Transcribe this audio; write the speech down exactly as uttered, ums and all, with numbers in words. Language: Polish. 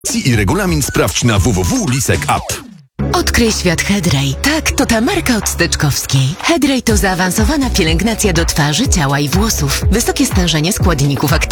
I regulamin sprawdź na w w w kropka lisek kropka app. Odkryj świat Hedrej. Tak, to ta marka od Styczkowskiej. Hedrej to zaawansowana pielęgnacja do twarzy, ciała i włosów. Wysokie stężenie składników aktywnych.